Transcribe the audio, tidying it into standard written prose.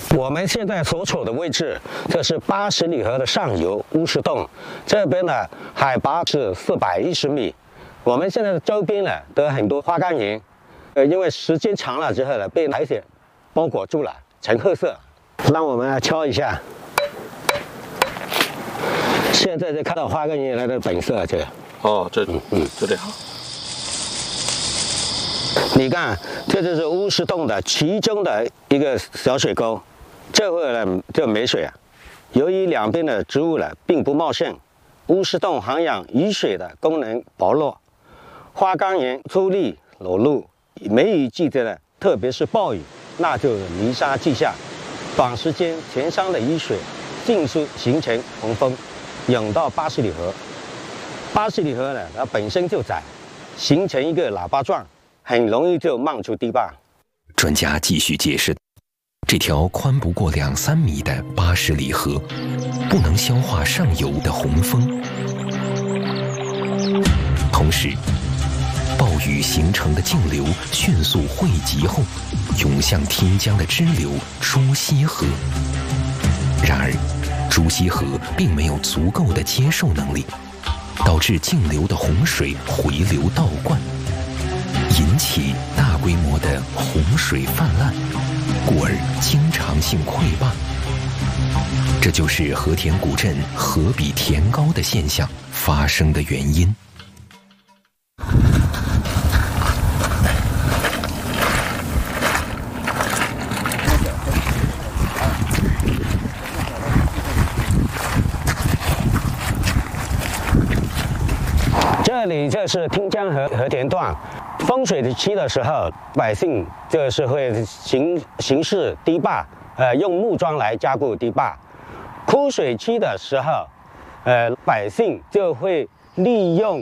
我们现在所处的位置，这是80里河的上游乌石洞，这边呢海拔是410米。我们现在的周边呢都有很多花岗岩，因为时间长了之后呢，被苔藓包裹住了，呈褐色。让我们来敲一下，现在就看到花岗岩来的本色，这个。 哦，这里好。 你看，这就是乌石洞的其中的一个小水沟，这会呢就没水啊。由于两边的植物呢并不茂盛，乌石洞涵养雨水的功能薄弱，花岗岩粗砺裸露。梅雨季节呢，特别是暴雨，那就泥沙俱下，短时间全山的雨水尽数形成洪峰，涌到80里河。80里河呢，它本身就窄，形成一个喇叭状。很容易就漫出堤坝。 专家继续解释，这条宽不过2-3米的80里河，不能消化上游的洪峰，同时，暴雨形成的径流迅速汇集后，涌向天江的支流朱溪河。然而，朱溪河并没有足够的接受能力，导致径流的洪水回流倒灌。引起大规模的洪水泛滥，故而经常性溃坝。这就是和田古镇河比田高的现象发生的原因。 这里就是汀江河和田段。丰水期的时候，百姓就是会行事堤坝，用木桩来加固堤坝。枯水期的时候，百姓就会利用